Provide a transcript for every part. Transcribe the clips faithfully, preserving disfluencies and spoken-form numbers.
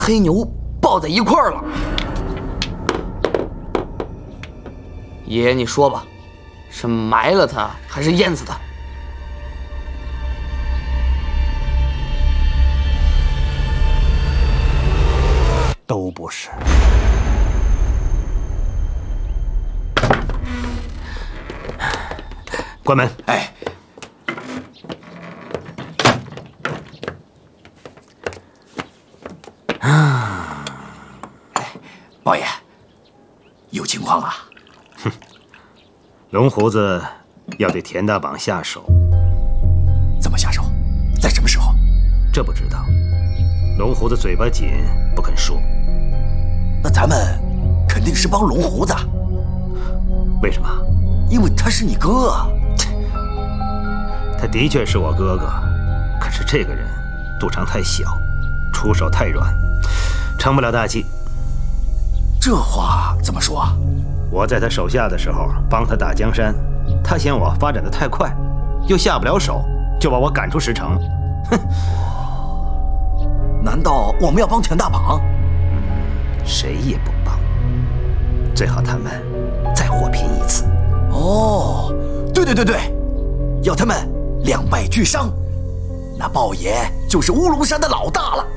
黑牛抱在一块儿了。爷爷，你说吧，是埋了他还是淹死他？ 都不是。关门。 哎，啊，哎，包爷，有情况啊！ 哼，龙胡子要对田大绑下手。 怎么下手？在什么时候？ 这不知道。龙胡子嘴巴紧，不肯说。 那咱们肯定是帮龙胡子。 为什么？ 因为他是你哥。 他的确是我哥哥，可是这个人肚肠太小，出手太软，成不了大器。 这话怎么说啊？ 我在他手下的时候帮他打江山，他嫌我发展的太快，又下不了手，就把我赶出石城。哼！ 难道我们要帮田大绑？ 谁也不帮，最好他们再火拼一次。 哦，对对对对，要他们两败俱伤，那豹爷就是乌龙山的老大了。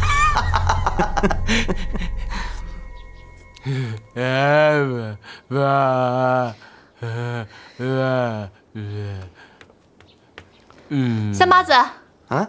三八子， 啊，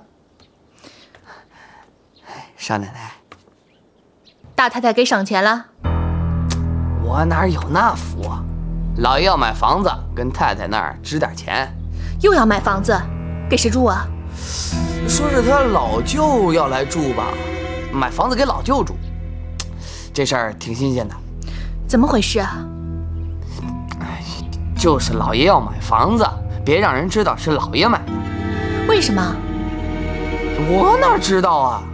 少奶奶， 大太太给赏钱了。 我哪有那福啊？老爷要买房子，跟太太那儿支点钱。 又要买房子，给谁住啊？ 说是他老舅要来住吧，买房子给老舅住，这事儿挺新鲜的。 怎么回事啊？ 哎，就是老爷要买房子，别让人知道是老爷买的。 为什么？ 我哪知道啊？